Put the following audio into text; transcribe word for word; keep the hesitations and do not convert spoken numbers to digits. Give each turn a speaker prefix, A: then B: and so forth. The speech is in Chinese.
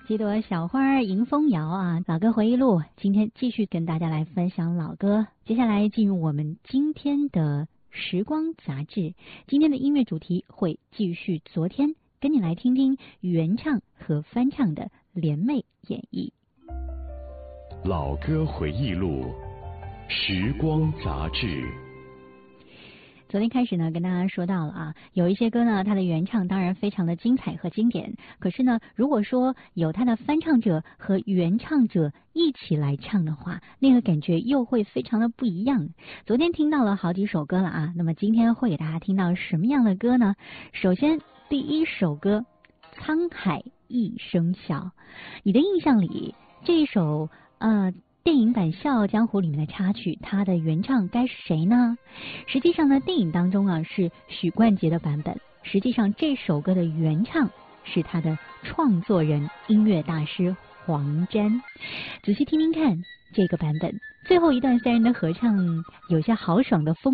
A: 几朵小花迎风摇啊，老歌回忆录，今天继续跟大家来分享老歌。接下来进入我们今天的时光杂志，今天的音乐主题会继续昨天，跟你来听听原唱和翻唱的联袂演绎。
B: 老歌回忆录，时光杂志。
A: 昨天开始呢，跟大家说到了啊，有一些歌呢，它的原唱当然非常的精彩和经典，可是呢，如果说有它的翻唱者和原唱者一起来唱的话，那个感觉又会非常的不一样。昨天听到了好几首歌了啊，那么今天会给大家听到什么样的歌呢？首先，第一首歌《沧海一声笑》，你的印象里这一首呃。电影版《笑傲江湖》里面的插曲，它的原唱该是谁呢？实际上呢，电影当中啊是许冠杰的版本，实际上这首歌的原唱是他的创作人、音乐大师黄沾。仔细听听看这个版本，最后一段三人的合唱有些豪爽的风